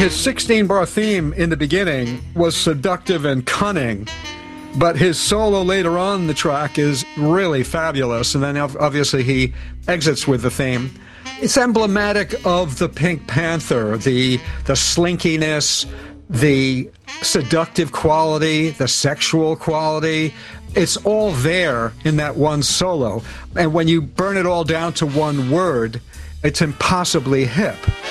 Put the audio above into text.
His 16-bar theme in the beginning was seductive and cunning, but his solo later on the track is really fabulous, and then obviously he exits with the theme. It's emblematic of the Pink Panther, the slinkiness, the seductive quality, the sexual quality. It's all there in that one solo. And when you burn it all down to one word, it's impossibly hip.